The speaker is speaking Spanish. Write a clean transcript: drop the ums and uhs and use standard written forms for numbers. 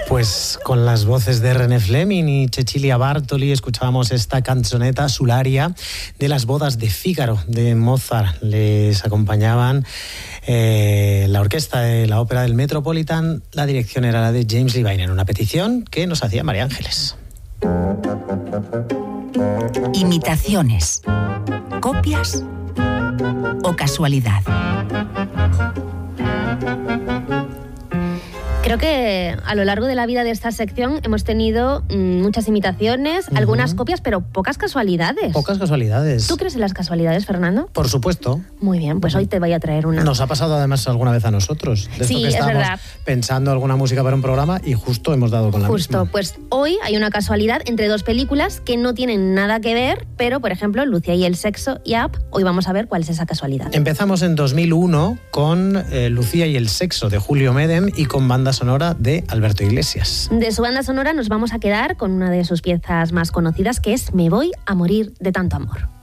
Pues con las voces de René Fleming y Cecilia Bartoli escuchábamos esta canzoneta Sularia de las bodas de Fígaro de Mozart. Les acompañaban la orquesta de la ópera del Metropolitan. La dirección era la de James Levine, en una petición que nos hacía María Ángeles. Imitaciones, copias o casualidad. Creo que a lo largo de la vida de esta sección hemos tenido muchas imitaciones, algunas copias, pero pocas casualidades. Pocas casualidades. ¿Tú crees en las casualidades, Fernando? Por supuesto. Muy bien, pues hoy te voy a traer una. Nos ha pasado además alguna vez a nosotros. De sí, esto que es estábamos verdad. Pensando alguna música para un programa y justo hemos dado con la misma. Pues hoy hay una casualidad entre dos películas que no tienen nada que ver, pero por ejemplo, Lucía y el sexo y Up, hoy vamos a ver cuál es esa casualidad. Empezamos en 2001 con Lucía y el sexo de Julio Medem y con banda sonora de Alberto Iglesias. De su banda sonora nos vamos a quedar con una de sus piezas más conocidas, que es Me voy a morir de tanto amor.